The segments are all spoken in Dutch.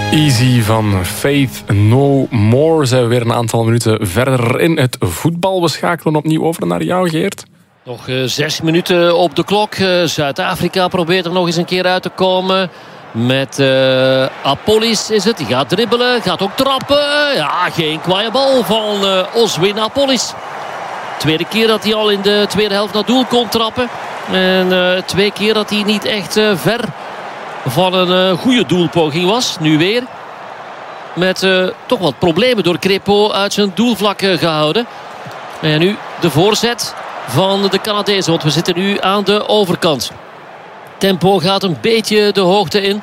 Easy van Faith No More. Zijn we weer een aantal minuten verder in het voetbal. We schakelen opnieuw over naar jou, Geert. Nog 6 minuten op de klok. Zuid-Afrika probeert er nog eens een keer uit te komen. Met Apolis is het. Die gaat dribbelen, gaat ook trappen. Ja, geen kwaaie bal van Oswin Apolis. Tweede keer dat hij al in de tweede helft naar doel kon trappen. En 2 keer dat hij niet echt ver van een goede doelpoging was. Nu weer met toch wat problemen door Crépeau uit zijn doelvlak gehouden. En nu de voorzet van de Canadezen. Want we zitten nu aan de overkant. Tempo gaat een beetje de hoogte in.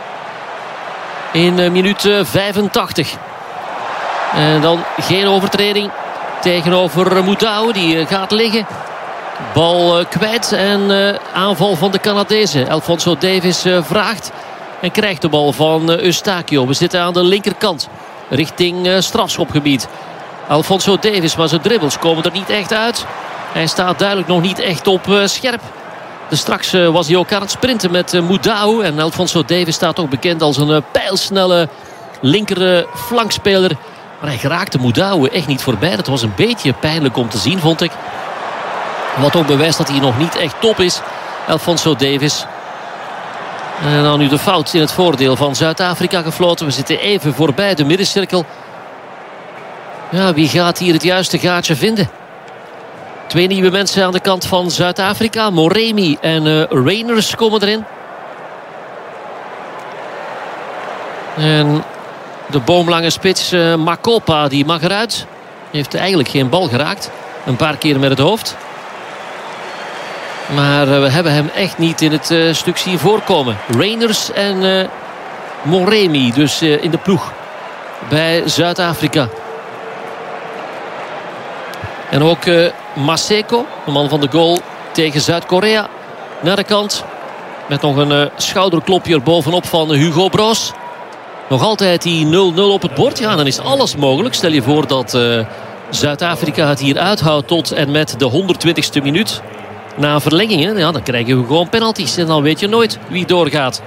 In minuut 85. En dan geen overtreding tegenover Moudou. Die gaat liggen. Bal kwijt en aanval van de Canadezen. Alphonso Davies vraagt en krijgt de bal van Eustáquio. We zitten aan de linkerkant richting strafschopgebied. Alphonso Davies, maar zijn dribbles komen er niet echt uit. Hij staat duidelijk nog niet echt op scherp. Dus straks was hij ook aan het sprinten met Moudou. En Alphonso Davies staat ook bekend als een pijlsnelle linker flankspeler. Maar hij geraakte Moudou echt niet voorbij. Dat was een beetje pijnlijk om te zien, vond ik. Wat ook bewijst dat hij nog niet echt top is. Alphonso Davies. En dan nu de fout in het voordeel van Zuid-Afrika gefloten. We zitten even voorbij de middencirkel. Ja, wie gaat hier het juiste gaatje vinden? 2 nieuwe mensen aan de kant van Zuid-Afrika. Moremi en Reiners komen erin. En de boomlange spits Makopa, die mag eruit. Heeft eigenlijk geen bal geraakt. Een paar keer met het hoofd. Maar we hebben hem echt niet in het stuk zien voorkomen. Reiners en Moremi dus in de ploeg bij Zuid-Afrika. En ook Maseko, de man van de goal tegen Zuid-Korea, naar de kant. Met nog een schouderklopje er bovenop van Hugo Broos. Nog altijd die 0-0 op het bord. Ja, dan is alles mogelijk. Stel je voor dat Zuid-Afrika het hier uithoudt tot en met de 120ste minuut. Na verlengingen, ja, dan krijgen we gewoon penalties. En dan weet je nooit wie doorgaat.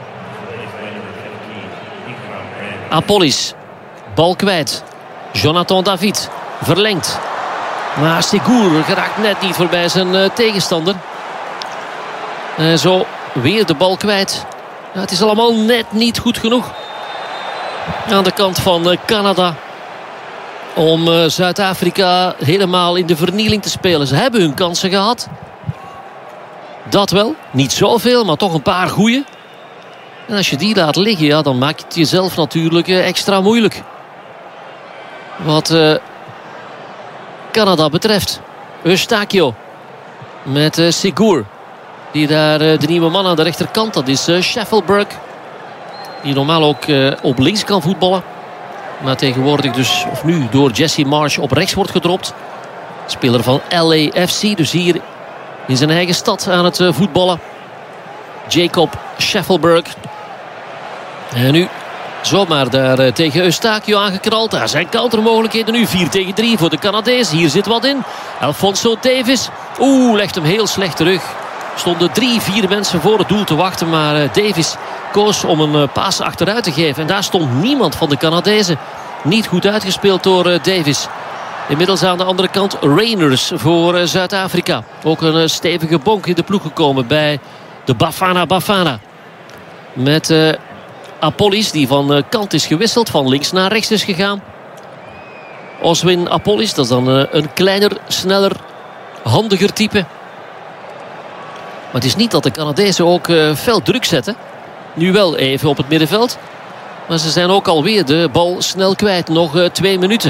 Apolis. Bal kwijt. Jonathan David. Verlengt. Maar Segour geraakt net niet voorbij zijn tegenstander. En zo weer de bal kwijt. Ja, het is allemaal net niet goed genoeg. Aan de kant van Canada. Om Zuid-Afrika helemaal in de vernieling te spelen. Ze hebben hun kansen gehad. Dat wel. Niet zoveel, maar toch een paar goeie. En als je die laat liggen, ja, dan maak je het jezelf natuurlijk extra moeilijk. Wat Canada betreft. Eustáquio. Met Segour. Die daar de nieuwe man aan de rechterkant. Dat is Sheffield. Die normaal ook op links kan voetballen. Maar tegenwoordig dus, of nu, door Jesse Marsch op rechts wordt gedropt. Speler van LAFC. Dus hier in zijn eigen stad aan het voetballen. Jacob Sheffield. En nu zomaar daar tegen Eustáquio aangekrald. Daar zijn countermogelijkheden nu. 4-3 voor de Canadezen. Hier zit wat in. Alphonso Davies. Legt hem heel slecht terug. Stonden 3-4 mensen voor het doel te wachten. Maar Davies koos om een paas achteruit te geven. En daar stond niemand van de Canadezen. Niet goed uitgespeeld door Davies. Inmiddels aan de andere kant Reiners voor Zuid-Afrika. Ook een stevige bonk in de ploeg gekomen bij de Bafana. Met Apolis die van kant is gewisseld. Van links naar rechts is gegaan. Oswin Apolis, dat is dan een kleiner, sneller, handiger type. Maar het is niet dat de Canadezen ook fel druk zetten. Nu wel even op het middenveld. Maar ze zijn ook alweer de bal snel kwijt. Nog 2 minuten.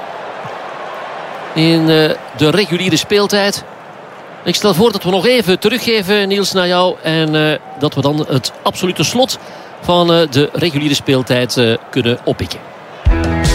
In de reguliere speeltijd. Ik stel voor dat we nog even teruggeven, Niels, naar jou. En dat we dan het absolute slot van de reguliere speeltijd kunnen oppikken.